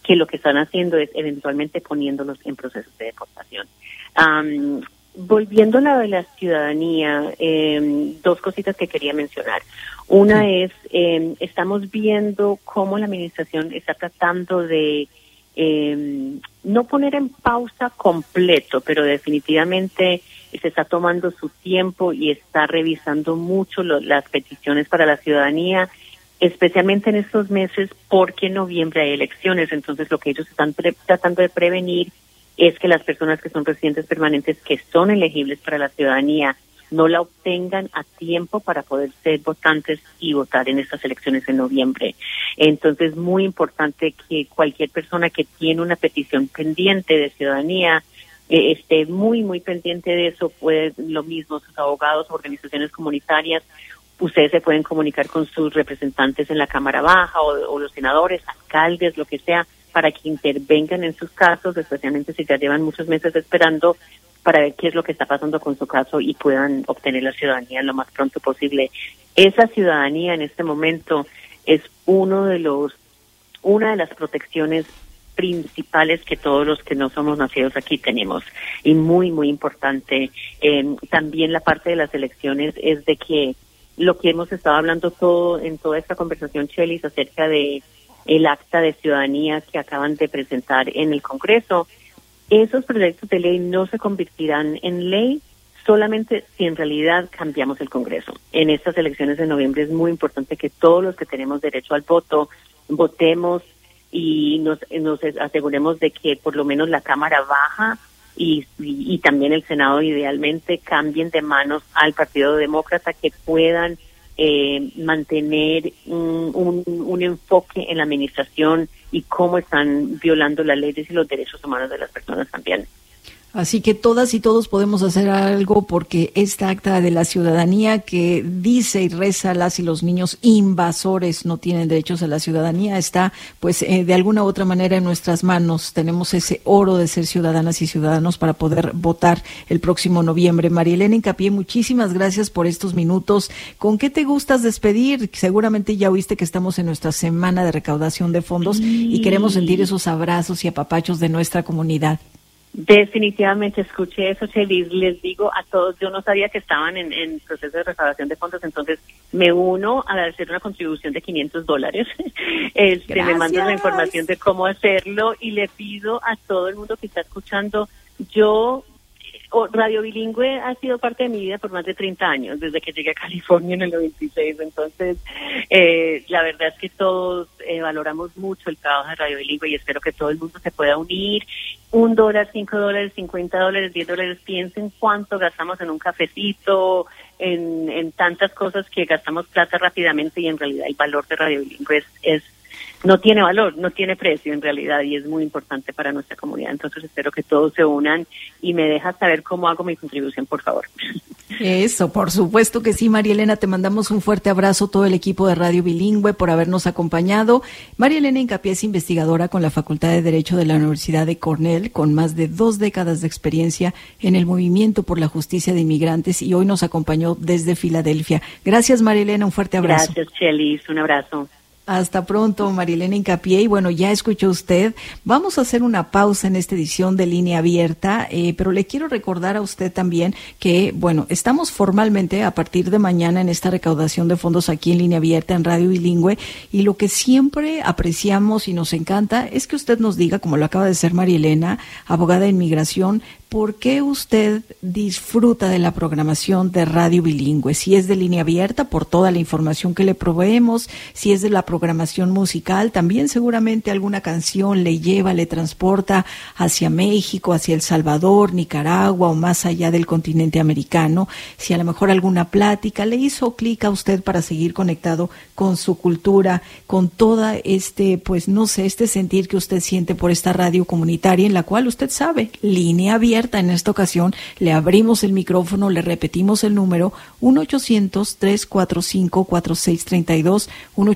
que lo que están haciendo es eventualmente poniéndolos en procesos de deportación. Volviendo a la de la ciudadanía, dos cositas que quería mencionar. Una es, estamos viendo cómo la administración está tratando de no poner en pausa completo, pero definitivamente se está tomando su tiempo y está revisando mucho las peticiones para la ciudadanía, especialmente en estos meses porque en noviembre hay elecciones. Entonces lo que ellos están tratando de prevenir es que las personas que son residentes permanentes que son elegibles para la ciudadanía no la obtengan a tiempo para poder ser votantes y votar en estas elecciones en noviembre. Entonces, muy importante que cualquier persona que tiene una petición pendiente de ciudadanía esté muy, muy pendiente de eso. Puede, lo mismo, sus abogados, organizaciones comunitarias, ustedes se pueden comunicar con sus representantes en la Cámara Baja o los senadores, alcaldes, lo que sea, para que intervengan en sus casos, especialmente si ya llevan muchos meses esperando, para ver qué es lo que está pasando con su caso y puedan obtener la ciudadanía lo más pronto posible. Esa ciudadanía en este momento es una de las protecciones principales que todos los que no somos nacidos aquí tenemos, y muy, muy importante. También la parte de las elecciones es de que lo que hemos estado hablando en toda esta conversación, Chelis, acerca de el acta de ciudadanía que acaban de presentar en el Congreso. Esos proyectos de ley no se convertirán en ley solamente si en realidad cambiamos el Congreso. En estas elecciones de noviembre es muy importante que todos los que tenemos derecho al voto votemos y nos aseguremos de que por lo menos la Cámara Baja y también el Senado idealmente cambien de manos al Partido Demócrata, que puedan mantener un enfoque en la administración y cómo están violando las leyes y los derechos humanos de las personas también. Así que todas y todos podemos hacer algo porque esta acta de la ciudadanía que dice y reza las y los niños invasores no tienen derechos a la ciudadanía está pues de alguna u otra manera en nuestras manos. Tenemos ese oro de ser ciudadanas y ciudadanos para poder votar el próximo noviembre. María Elena Hincapié, muchísimas gracias por estos minutos. ¿Con qué te gustas despedir? Seguramente ya oíste que estamos en nuestra semana de recaudación de fondos y queremos sentir esos abrazos y apapachos de nuestra comunidad. Definitivamente escuché eso, Chelis. Les digo a todos, yo no sabía que estaban en proceso de recaudación de fondos, entonces me uno a hacer una contribución de $500. Me mandan la información de cómo hacerlo y le pido a todo el mundo que está escuchando, Radio Bilingüe ha sido parte de mi vida por más de 30 años, desde que llegué a California en el 96. Entonces, la verdad es que todos valoramos mucho el trabajo de Radio Bilingüe y espero que todo el mundo se pueda unir. $1, $5, $50, $10. Piensen cuánto gastamos en un cafecito, en tantas cosas que gastamos plata rápidamente, y en realidad el valor de Radio Bilingüe no tiene valor, no tiene precio en realidad, y es muy importante para nuestra comunidad. Entonces espero que todos se unan y me dejas saber cómo hago mi contribución, por favor. Eso, por supuesto que sí, María Elena, te mandamos un fuerte abrazo, todo el equipo de Radio Bilingüe, por habernos acompañado. María Elena Hincapié es investigadora con la Facultad de Derecho de la Universidad de Cornell, con más de 2 décadas de experiencia en el movimiento por la justicia de inmigrantes, y hoy nos acompañó desde Filadelfia. Gracias, María Elena, un fuerte abrazo. Gracias, Chelis, un abrazo. Hasta pronto, María Elena Hincapié. Y bueno, ya escuchó usted, vamos a hacer una pausa en esta edición de Línea Abierta, pero le quiero recordar a usted también que, bueno, estamos formalmente a partir de mañana en esta recaudación de fondos aquí en Línea Abierta, en Radio Bilingüe, y lo que siempre apreciamos y nos encanta es que usted nos diga, como lo acaba de hacer María Elena, abogada de inmigración, ¿por qué usted disfruta de la programación de Radio Bilingüe? Si es de Línea Abierta, por toda la información que le proveemos, si es de la programación musical, también seguramente alguna canción le lleva, le transporta hacia México, hacia El Salvador, Nicaragua o más allá del continente americano, si a lo mejor alguna plática le hizo clic a usted para seguir conectado con su cultura, con toda este sentir que usted siente por esta radio comunitaria en la cual usted sabe, Línea Abierta. En esta ocasión le abrimos el micrófono, le repetimos el número 1-800-345-4632, 1-800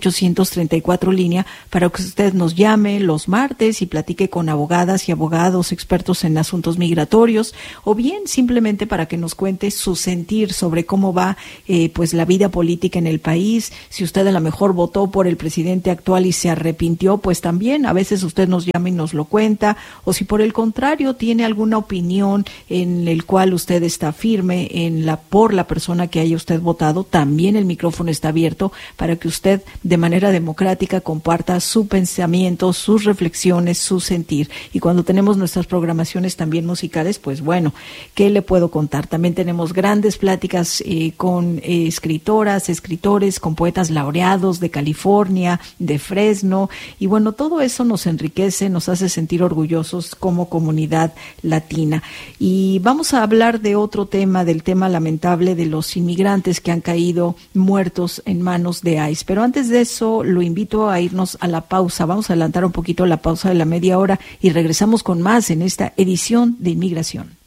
800-34 línea para que usted nos llame los martes y platique con abogadas y abogados expertos en asuntos migratorios, o bien simplemente para que nos cuente su sentir sobre cómo va pues la vida política en el país. Si usted a lo mejor votó por el presidente actual y se arrepintió, pues también a veces usted nos llama y nos lo cuenta, o si por el contrario tiene alguna opinión en el cual usted está firme por la persona que haya usted votado, también el micrófono está abierto para que usted de manera democrática comparta su pensamiento, sus reflexiones, su sentir. Y cuando tenemos nuestras programaciones también musicales, pues bueno, ¿qué le puedo contar? También tenemos grandes pláticas con escritoras, escritores, con poetas laureados de California, de Fresno, y bueno, todo eso nos enriquece, nos hace sentir orgullosos como comunidad latina. Y vamos a hablar de otro tema, del tema lamentable de los inmigrantes que han caído muertos en manos de ICE. Pero antes de eso, lo invito a irnos a la pausa. Vamos a adelantar un poquito la pausa de la media hora y regresamos con más en esta edición de Inmigración.